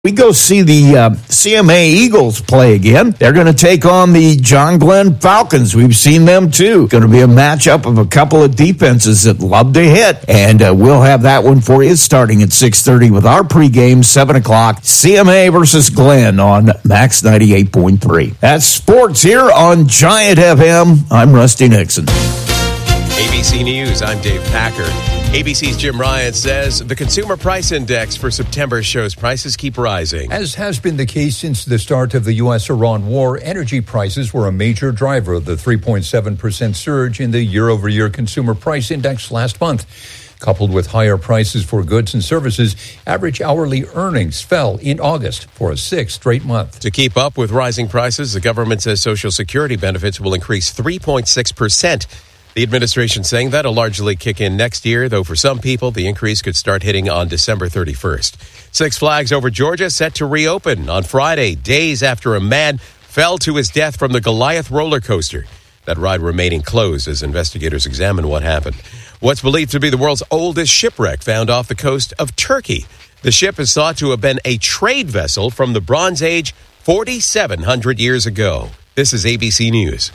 We go see the CMA Eagles play again. They're going to take on the John Glenn Falcons. We've seen them too. Going to be a matchup of a couple of defenses that love to hit. And we'll have that one for you starting at 6:30 with our pregame, 7 o'clock. CMA versus Glenn on Max 98.3. That's sports here on Giant FM. I'm Rusty Nixon. ABC News, I'm Dave Packer. ABC's Jim Ryan says the Consumer Price Index for September shows prices keep rising. As has been the case since the start of the U.S.-Iran war, energy prices were a major driver of the 3.7% surge in the year-over-year Consumer Price Index last month. Coupled with higher prices for goods and services, average hourly earnings fell in August for a sixth straight month. To keep up with rising prices, the government says Social Security benefits will increase 3.6%. The administration saying that'll largely kick in next year, though for some people, the increase could start hitting on December 31st. Six Flags Over Georgia set to reopen on Friday, days after a man fell to his death from the Goliath roller coaster. That ride remaining closed as investigators examine what happened. What's believed to be the world's oldest shipwreck found off the coast of Turkey. The ship is thought to have been a trade vessel from the Bronze Age 4,700 years ago. This is ABC News.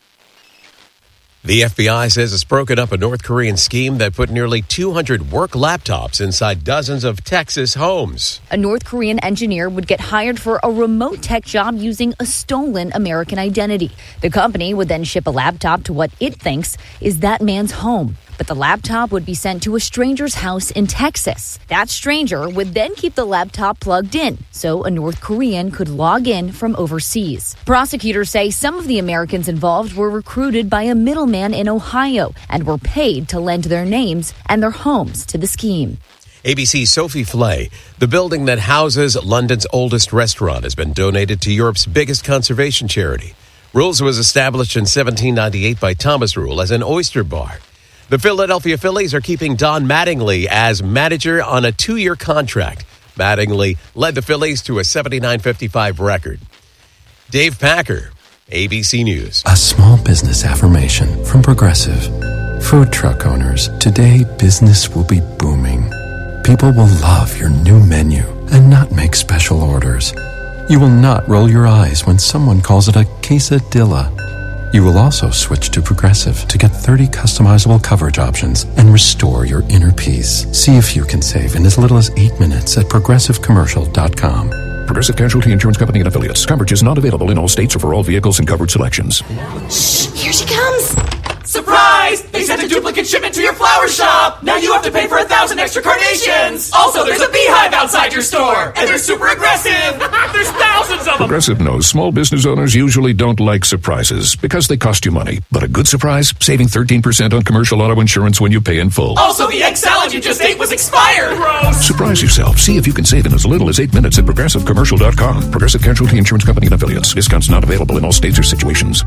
The FBI says it's broken up a North Korean scheme that put nearly 200 work laptops inside dozens of Texas homes. A North Korean engineer would get hired for a remote tech job using a stolen American identity. The company would then ship a laptop to what it thinks is that man's home. But the laptop would be sent to a stranger's house in Texas. That stranger would then keep the laptop plugged in, so a North Korean could log in from overseas. Prosecutors say some of the Americans involved were recruited by a middleman in Ohio and were paid to lend their names and their homes to the scheme. ABC's Sophie Flay. The building that houses London's oldest restaurant has been donated to Europe's biggest conservation charity. Rules was established in 1798 by Thomas Rule as an oyster bar. The Philadelphia Phillies are keeping Don Mattingly as manager on a 2-year contract. Mattingly led the Phillies to a 79-55 record. Dave Packer, ABC News. A small business affirmation from Progressive. Food truck owners, today business will be booming. People will love your new menu and not make special orders. You will not roll your eyes when someone calls it a quesadilla. You will also switch to Progressive to get 30 customizable coverage options and restore your inner peace. See if you can save in as little as 8 minutes at ProgressiveCommercial.com. Progressive Casualty Insurance Company and Affiliates. Coverage is not available in all states or for all vehicles and covered selections. Shh! Here she comes! Surprise! They sent a duplicate shipment to your flower shop! Now you have to pay for 1,000 extra carnations! Also, there's a beehive outside your store! And they're super aggressive! There's thousands of them! Progressive knows small business owners usually don't like surprises because they cost you money. But a good surprise? Saving 13% on commercial auto insurance when you pay in full. Also, the egg salad you just ate was expired! Gross! Surprise yourself. See if you can save in as little as 8 minutes at ProgressiveCommercial.com. Progressive Casualty Insurance Company and Affiliates. Discounts not available in all states or situations.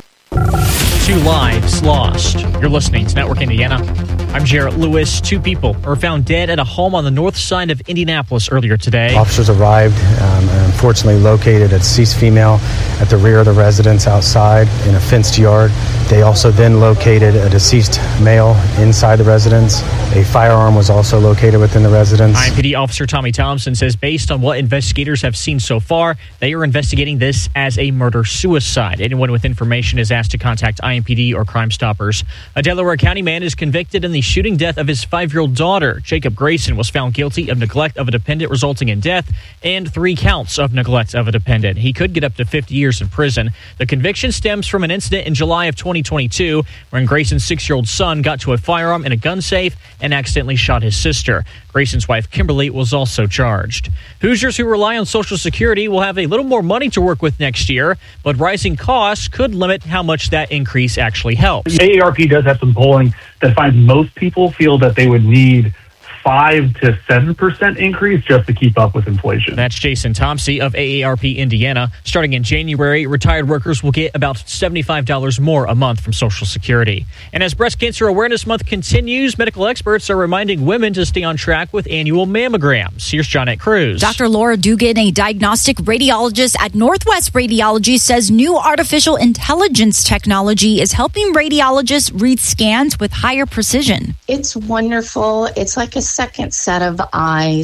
2 lives lost. You're listening to Network Indiana. I'm Jarrett Lewis. 2 people are found dead at a home on the north side of Indianapolis earlier today. Officers arrived and unfortunately located a deceased female at the rear of the residence outside in a fenced yard. They also then located a deceased male inside the residence. A firearm was also located within the residence. IMPD Officer Tommy Thompson says based on what investigators have seen so far, they are investigating this as a murder-suicide. Anyone with information is asked to contact IMPD or Crime Stoppers. A Delaware County man is convicted in the shooting death of his 5-year-old daughter. Jacob Grayson was found guilty of neglect of a dependent resulting in death and 3 counts of neglect of a dependent. He could get up to 50 years in prison. The conviction stems from an incident in July of 2022 when Grayson's 6-year-old son got to a firearm in a gun safe and accidentally shot his sister. Grayson's wife, Kimberly, was also charged. Hoosiers who rely on Social Security will have a little more money to work with next year, but rising costs could limit how much that increase actually helps. AARP does have some polling that finds most people feel that they would need 5 to 7% increase just to keep up with inflation. That's Jason Thompson of AARP Indiana. Starting in January, retired workers will get about $75 more a month from Social Security. And as Breast Cancer Awareness Month continues, medical experts are reminding women to stay on track with annual mammograms. Here's Johnette Cruz. Dr. Laura Dugan, a diagnostic radiologist at Northwest Radiology, says new artificial intelligence technology is helping radiologists read scans with higher precision. It's wonderful. It's like a second set of eyes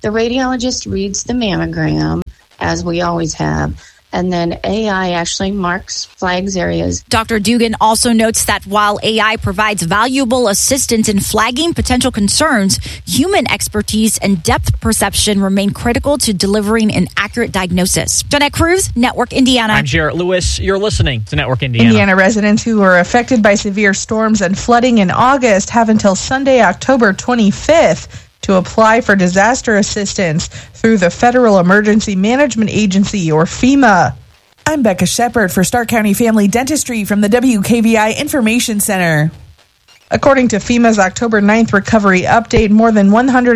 The radiologist reads the mammogram, as we always have, and then AI actually flags areas. Dr. Dugan also notes that while AI provides valuable assistance in flagging potential concerns, human expertise and depth perception remain critical to delivering an accurate diagnosis. Jeanette Cruz, Network Indiana. I'm Jarrett Lewis. You're listening to Network Indiana. Indiana residents who were affected by severe storms and flooding in August have until Sunday, October 25th, to apply for disaster assistance through the Federal Emergency Management Agency, or FEMA. I'm Becca Shepard for Stark County Family Dentistry from the WKVI Information Center. According to FEMA's October 9th recovery update, more than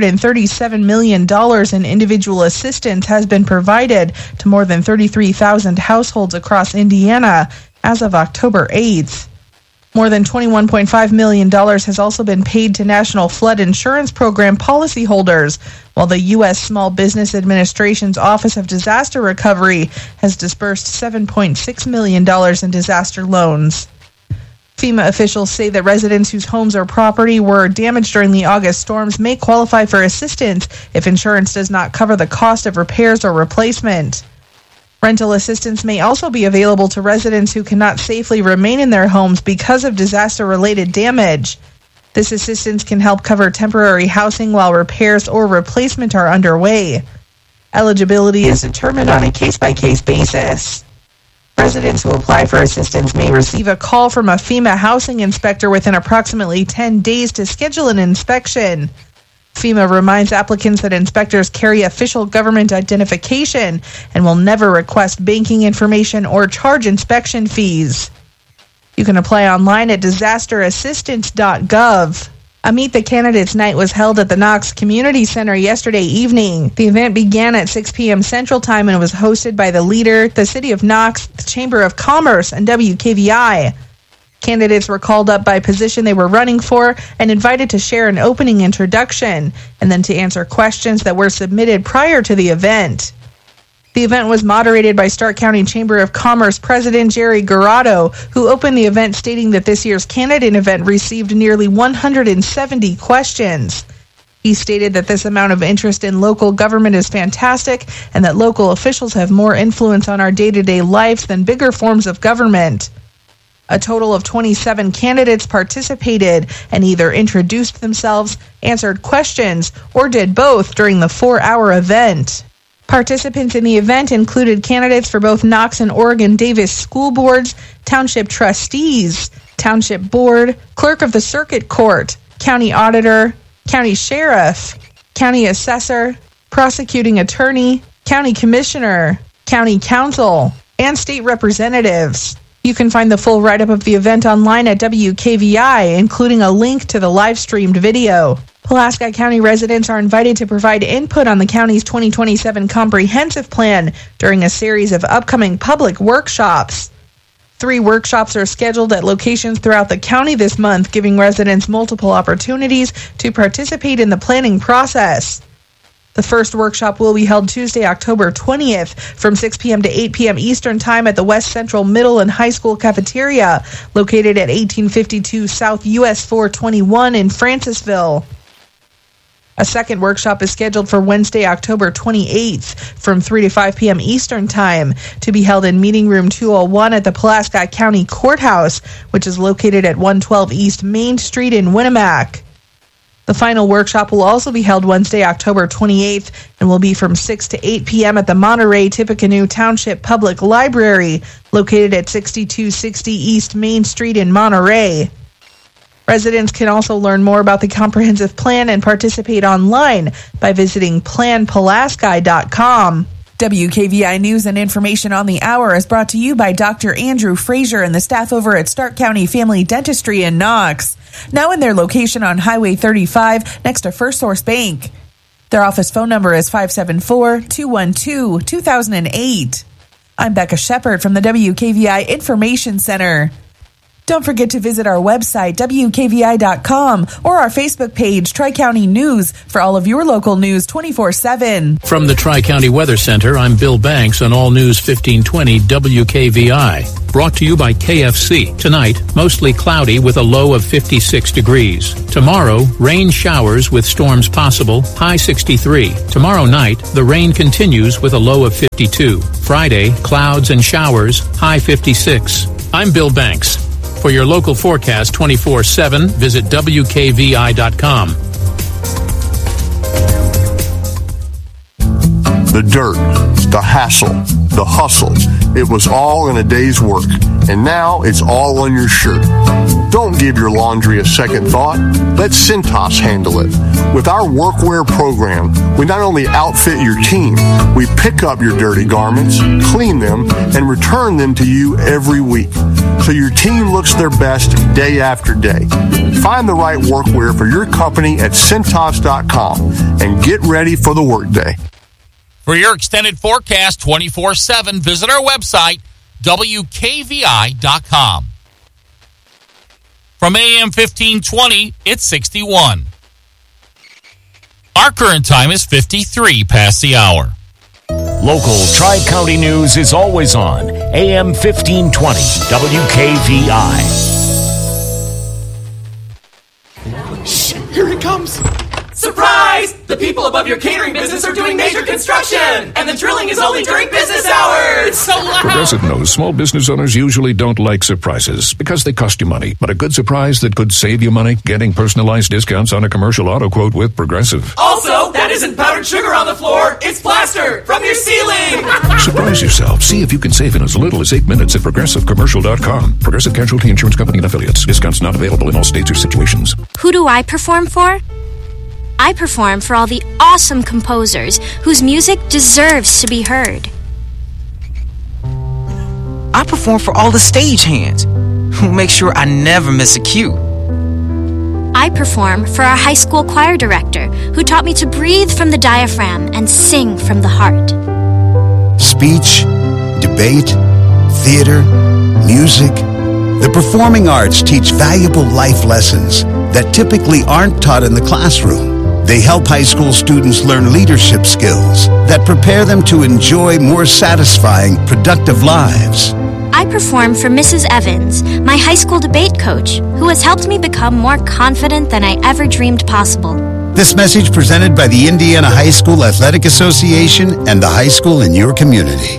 $137 million in individual assistance has been provided to more than 33,000 households across Indiana as of October 8th. More than $21.5 million has also been paid to National Flood Insurance Program policyholders, while the U.S. Small Business Administration's Office of Disaster Recovery has disbursed $7.6 million in disaster loans. FEMA officials say that residents whose homes or property were damaged during the August storms may qualify for assistance if insurance does not cover the cost of repairs or replacement. Rental assistance may also be available to residents who cannot safely remain in their homes because of disaster-related damage. This assistance can help cover temporary housing while repairs or replacement are underway. Eligibility is determined on a case-by-case basis. Residents who apply for assistance may receive a call from a FEMA housing inspector within approximately 10 days to schedule an inspection. FEMA reminds applicants that inspectors carry official government identification and will never request banking information or charge inspection fees. You can apply online at disasterassistance.gov. A Meet the Candidates night was held at the Knox Community Center yesterday evening. The event began at 6 p.m. Central Time and was hosted by the leader, the City of Knox, the Chamber of Commerce, and WKVI. Candidates were called up by position they were running for and invited to share an opening introduction and then to answer questions that were submitted prior to the event. The event was moderated by Stark County Chamber of Commerce President Jerry Garotto, who opened the event stating that this year's candidate event received nearly 170 questions. He stated that this amount of interest in local government is fantastic and that local officials have more influence on our day-to-day lives than bigger forms of government. A total of 27 candidates participated and either introduced themselves, answered questions, or did both during the 4-hour event. Participants in the event included candidates for both Knox and Oregon Davis school boards, township trustees, township board, clerk of the circuit court, county auditor, county sheriff, county assessor, prosecuting attorney, county commissioner, county council, and state representatives. You can find the full write-up of the event online at WKVI, including a link to the live-streamed video. Pulaski County residents are invited to provide input on the county's 2027 comprehensive plan during a series of upcoming public workshops. 3 workshops are scheduled at locations throughout the county this month, giving residents multiple opportunities to participate in the planning process. The first workshop will be held Tuesday, October 20th from 6 p.m. to 8 p.m. Eastern Time at the West Central Middle and High School Cafeteria, located at 1852 South US 421 in Francisville. A second workshop is scheduled for Wednesday, October 28th from 3 to 5 p.m. Eastern Time to be held in Meeting Room 201 at the Pulaski County Courthouse, which is located at 112 East Main Street in Winnemac. The final workshop will also be held Wednesday, October 28th, and will be from 6 to 8 p.m. at the Monterey Tippecanoe Township Public Library, located at 6260 East Main Street in Monterey. Residents can also learn more about the comprehensive plan and participate online by visiting planpulaski.com. WKVI News and Information on the Hour is brought to you by Dr. Andrew Frazier and the staff over at Stark County Family Dentistry in Knox. Now in their location on Highway 35 next to First Source Bank. Their office phone number is 574-212-2008. I'm Becca Shepard from the WKVI Information Center. Don't forget to visit our website, WKVI.com, or our Facebook page, Tri-County News, for all of your local news 24/7. From the Tri-County Weather Center, I'm Bill Banks on All News 1520 WKVI. Brought to you by KFC. Tonight, mostly cloudy with a low of 56 degrees. Tomorrow, rain showers with storms possible, high 63. Tomorrow night, the rain continues with a low of 52. Friday, clouds and showers, high 56. I'm Bill Banks. For your local forecast 24/7, visit WKVI.com. The dirt, the hassle, the hustle, it was all in a day's work, and now it's all on your shirt. Don't give your laundry a second thought. Let Cintas handle it. With our workwear program, we not only outfit your team, we pick up your dirty garments, clean them, and return them to you every week, so your team looks their best day after day. Find the right workwear for your company at Cintas.com and get ready for the workday. For your extended forecast 24/7, visit our website, WKVI.com. From AM 1520, it's 61. Our current time is 53 past the hour. Local Tri-County News is always on AM 1520 WKVI. Shh, here it comes. Surprise! The people above your catering business are doing major construction, and the drilling is only during business hours. It's so loud. Progressive knows small business owners usually don't like surprises because they cost you money. But a good surprise that could save you money, getting personalized discounts on a commercial auto quote with Progressive. Also, that isn't powdered sugar on the floor. It's plaster from your ceiling. Surprise yourself. See if you can save in as little as 8 minutes at ProgressiveCommercial.com. Progressive Casualty Insurance Company and Affiliates. Discounts not available in all states or situations. Who do I perform for? I perform for all the awesome composers whose music deserves to be heard. I perform for all the stagehands who make sure I never miss a cue. I perform for our high school choir director who taught me to breathe from the diaphragm and sing from the heart. Speech, debate, theater, music. The performing arts teach valuable life lessons that typically aren't taught in the classroom. They help high school students learn leadership skills that prepare them to enjoy more satisfying, productive lives. I perform for Mrs. Evans, my high school debate coach, who has helped me become more confident than I ever dreamed possible. This message presented by the Indiana High School Athletic Association and the high school in your community.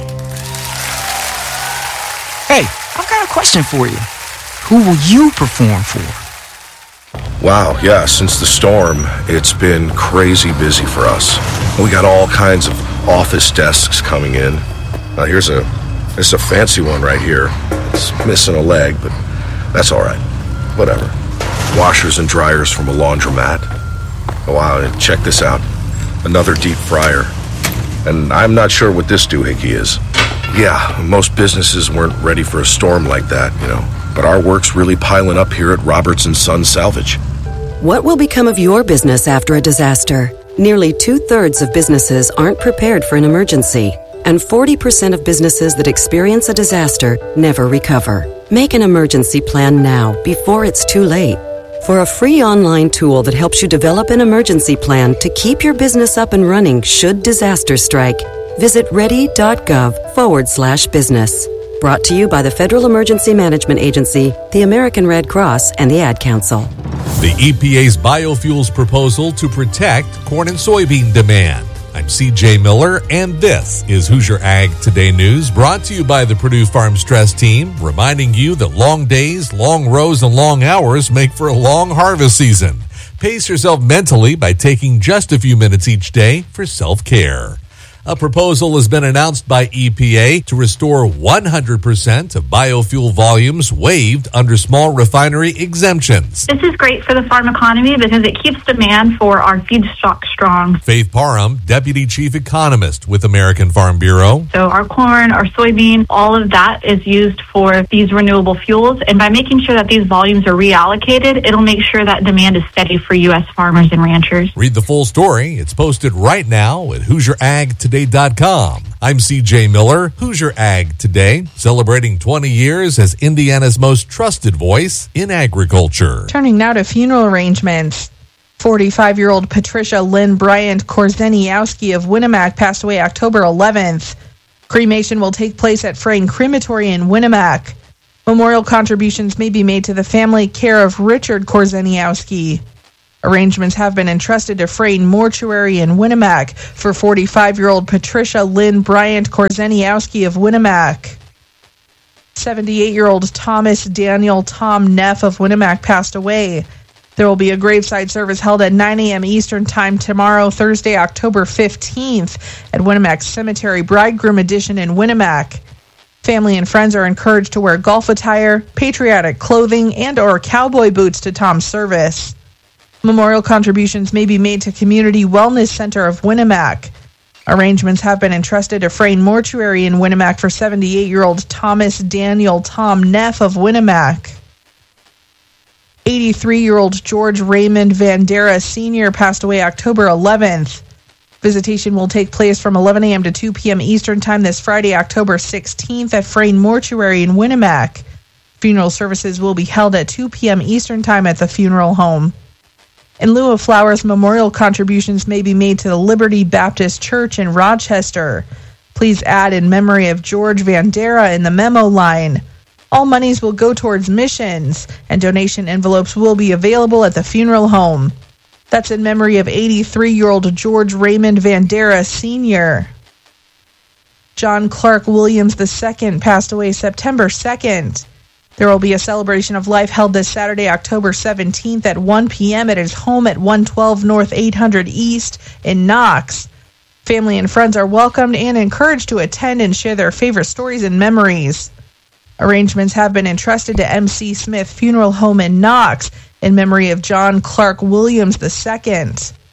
Hey, I've got a question for you. Who will you perform for? Wow, yeah, since the storm, it's been crazy busy for us. We got all kinds of office desks coming in. Now here's a fancy one right here. It's missing a leg, but that's all right. Whatever. Washers and dryers from a laundromat. Oh, wow, and check this out. Another deep fryer. And I'm not sure what this doohickey is. Yeah, most businesses weren't ready for a storm like that, you know. But our work's really piling up here at Roberts & Son Salvage. What will become of your business after a disaster? Nearly 2/3 of businesses aren't prepared for an emergency, and 40% of businesses that experience a disaster never recover. Make an emergency plan now before it's too late. For a free online tool that helps you develop an emergency plan to keep your business up and running should disaster strike, visit ready.gov/business. Brought to you by the Federal Emergency Management Agency, the American Red Cross, and the Ad Council. The EPA's biofuels proposal to protect corn and soybean demand. I'm CJ Miller, and this is Hoosier Ag Today News, brought to you by the Purdue Farm Stress Team, reminding you that long days, long rows, and long hours make for a long harvest season. Pace yourself mentally by taking just a few minutes each day for self-care. A proposal has been announced by EPA to restore 100% of biofuel volumes waived under small refinery exemptions. This is great for the farm economy because it keeps demand for our feedstock strong. Faith Parham, Deputy Chief Economist with American Farm Bureau. So our corn, our soybean, all of that is used for these renewable fuels. And by making sure that these volumes are reallocated, it'll make sure that demand is steady for U.S. farmers and ranchers. Read the full story. It's posted right now at HoosierAgToday.com. Allocate.com. I'm CJ Miller, Hoosier Ag Today, celebrating 20 years as Indiana's most trusted voice in agriculture. Turning now to funeral arrangements. 45-year-old Patricia Lynn Bryant Korzeniowski of Winnemac passed away October 11th. Cremation will take place at Frayne Crematory in Winnemac. Memorial contributions may be made to the family care of Richard Korzeniowski. Arrangements have been entrusted to Frayne Mortuary in Winnemac for 45-year-old Patricia Lynn Bryant Korzeniowski of Winnemac. 78-year-old Thomas Daniel Tom Neff of Winnemac passed away. There will be a graveside service held at 9 a.m. Eastern Time tomorrow, Thursday, October 15th, at Winnemac Cemetery Bridegroom Edition in Winnemac. Family and friends are encouraged to wear golf attire, patriotic clothing, and or cowboy boots to Tom's service. Memorial contributions may be made to Community Wellness Center of Winnemac. Arrangements have been entrusted to Frayne Mortuary in Winnemac for 78-year-old Thomas Daniel Tom Neff of Winnemac. 83-year-old George Raymond Vandera Sr. passed away October 11th. Visitation will take place from 11 a.m. to 2 p.m. Eastern Time this Friday, October 16th at Frayne Mortuary in Winnemac. Funeral services will be held at 2 p.m. Eastern Time at the funeral home. In lieu of flowers, memorial contributions may be made to the Liberty Baptist Church in Rochester. Please add in memory of George Vandera in the memo line. All monies will go towards missions, and donation envelopes will be available at the funeral home. That's in memory of 83-year-old George Raymond Vandera Sr. John Clark Williams II passed away September 2nd. There will be a celebration of life held this Saturday, October 17th at 1 p.m. at his home at 112 North 800 East in Knox. Family and friends are welcomed and encouraged to attend and share their favorite stories and memories. Arrangements have been entrusted to M.C. Smith Funeral Home in Knox in memory of John Clark Williams II.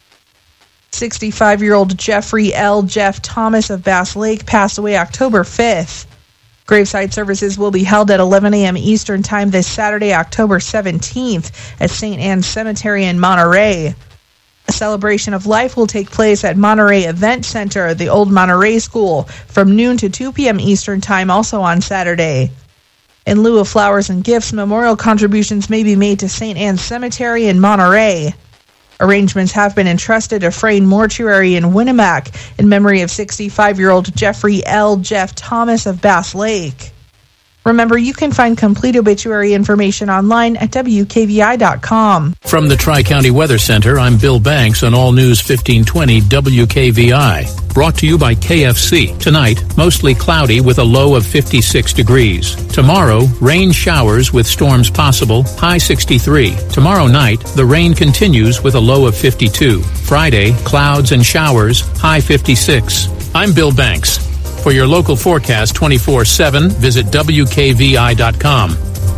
65-year-old Jeffrey L. Jeff Thomas of Bass Lake passed away October 5th. Graveside services will be held at 11 a.m. Eastern Time this Saturday, October 17th at St. Anne's Cemetery in Monterey. A celebration of life will take place at Monterey Event Center, the old Monterey School, from noon to 2 p.m. Eastern Time, also on Saturday. In lieu of flowers and gifts, memorial contributions may be made to St. Anne's Cemetery in Monterey. Arrangements have been entrusted to Frayne Mortuary in Winnemac in memory of 65-year-old Jeffrey L. Jeff Thomas of Bass Lake. Remember, you can find complete obituary information online at WKVI.com. From the Tri-County Weather Center, I'm Bill Banks on All News 1520 WKVI. Brought to you by KFC. Tonight, mostly cloudy with a low of 56 degrees. Tomorrow, rain showers with storms possible, high 63. Tomorrow night, the rain continues with a low of 52. Friday, clouds and showers, high 56. I'm Bill Banks. For your local forecast 24/7, visit WKVI.com.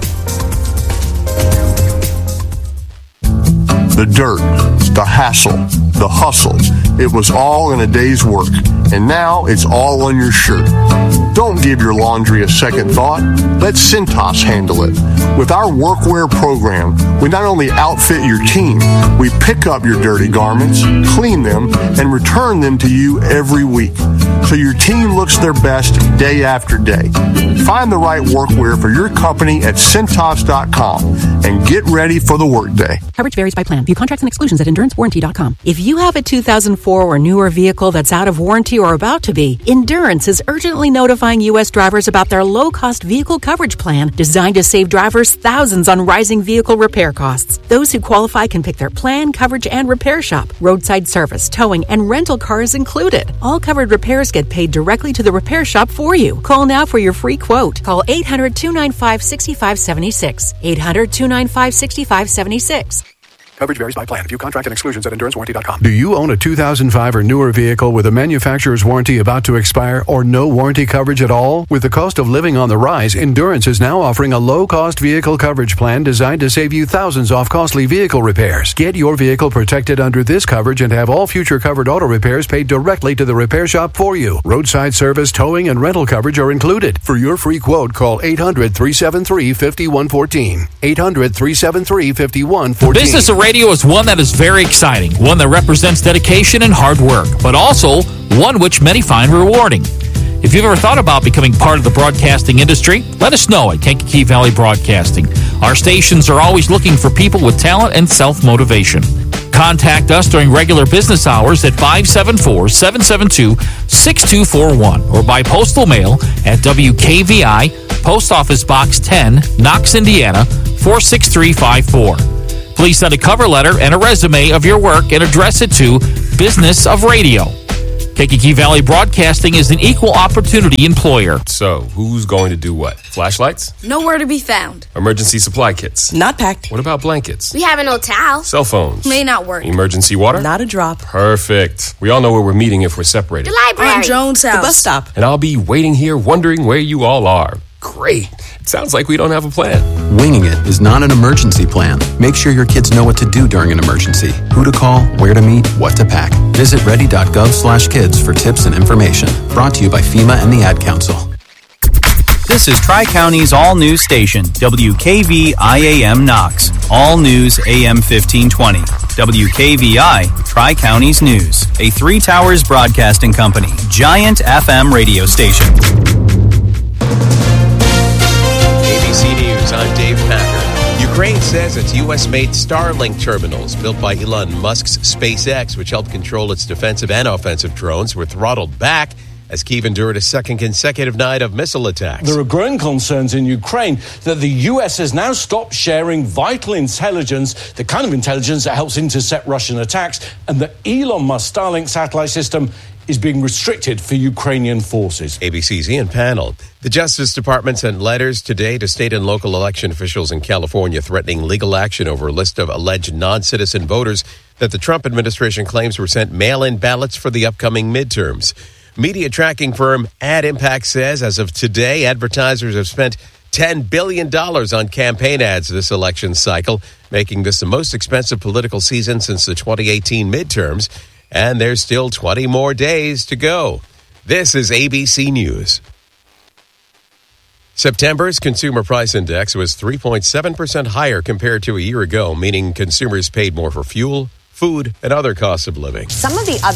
The dirt, the hassle, the hustle. It was all in a day's work, and now it's all on your shirt. Don't give your laundry a second thought. Let Cintas handle it. With our workwear program, we not only outfit your team, we pick up your dirty garments, clean them, and return them to you every week, so your team looks their best day after day. Find the right workwear for your company at Cintas.com and get ready for the workday. Coverage varies by plan. View contracts and exclusions at EnduranceWarranty.com. If you have a 2004 or newer vehicle that's out of warranty or about to be, Endurance is urgently notifying U.S. drivers about their low-cost vehicle coverage plan designed to save drivers thousands on rising vehicle repair costs. Those who qualify can pick their plan, coverage, and repair shop. Roadside service, towing, and rental cars included. All covered repairs get paid directly to the repair shop for you. Call now for your free quote. Call 800-295-6576. 800-295-6576. Coverage varies by plan. View contract and exclusions at EnduranceWarranty.com. Do you own a 2005 or newer vehicle with a manufacturer's warranty about to expire or no warranty coverage at all? With the cost of living on the rise, Endurance is now offering a low-cost vehicle coverage plan designed to save you thousands off costly vehicle repairs. Get your vehicle protected under this coverage and have all future covered auto repairs paid directly to the repair shop for you. Roadside service, towing, and rental coverage are included. For your free quote, call 800-373-5114. 800-373-5114. Business radio is one that is very exciting, one that represents dedication and hard work, but also one which many find rewarding. If you've ever thought about becoming part of the broadcasting industry, let us know at Kankakee Valley Broadcasting. Our stations are always looking for people with talent and self-motivation. Contact us during regular business hours at 574-772-6241 or by postal mail at WKVI, Post Office Box 10, Knox, Indiana, 46354. Please send a cover letter and a resume of your work and address it to Business of Radio. Kankakee Valley Broadcasting is an equal opportunity employer. So, who's going to do what? Flashlights? Nowhere to be found. Emergency supply kits? Not packed. What about blankets? We have an old towel. Cell phones? May not work. Emergency water? Not a drop. Perfect. We all know where we're meeting if we're separated. The library. On Jones' house. The bus stop. And I'll be waiting here wondering where you all are. Great. It sounds like we don't have a plan. Winging it is not an emergency plan. Make sure your kids know what to do during an emergency, who to call, where to meet, what to pack. Visit ready.gov/kids for tips and information. Brought to you by FEMA and the Ad Council. This is Tri-County's all-news station, WKVI-AM Knox. All news AM 1520. WKVI, Tri-County's News. A Three Towers broadcasting company. Giant FM radio station. ABC News, I'm Dave Packer. Ukraine says its U.S.-made Starlink terminals, built by Elon Musk's SpaceX, which helped control its defensive and offensive drones, were throttled back as Kyiv endured a second consecutive night of missile attacks. There are growing concerns in Ukraine that the U.S. has now stopped sharing vital intelligence, the kind of intelligence that helps intercept Russian attacks, and that Elon Musk's Starlink satellite system is being restricted for Ukrainian forces. ABC's Ian Pannell. The Justice Department sent letters today to state and local election officials in California threatening legal action over a list of alleged non-citizen voters that the Trump administration claims were sent mail-in ballots for the upcoming midterms. Media tracking firm Ad Impact says as of today, advertisers have spent $10 billion on campaign ads this election cycle, making this the most expensive political season since the 2018 midterms. And there's still 20 more days to go. This is ABC News. September's Consumer Price Index was 3.7% higher compared to a year ago, meaning consumers paid more for fuel, food, and other costs of living. Some of the other